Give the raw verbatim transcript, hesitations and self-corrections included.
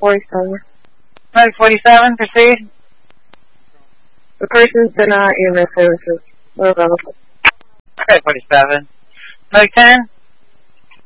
forty-seven. Medic forty-seven, proceed. The person's denied E M S services. We're available. Okay, forty-seven. Medic ten.